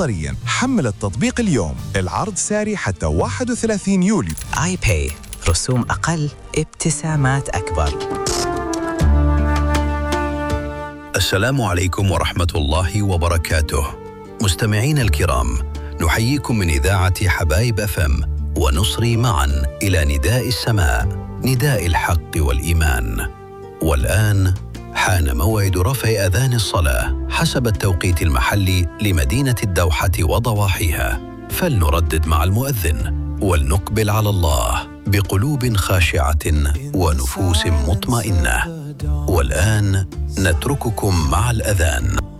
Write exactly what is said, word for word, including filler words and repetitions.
قطريا. حمل التطبيق اليوم، العرض ساري حتى واحد وثلاثين يوليو. آي باي، رسوم أقل، ابتسامات أكبر. السلام عليكم ورحمة الله وبركاته. مستمعين الكرام، نحييكم من إذاعة حبايب أف أم ونصري معا إلى نداء السماء، نداء الحق والإيمان. والآن حان موعد رفع أذان الصلاة حسب التوقيت المحلي لمدينة الدوحة وضواحيها، فلنردد مع المؤذن ولنقبل على الله بقلوب خاشعة ونفوس مطمئنة. والآن نترككم مع الأذان.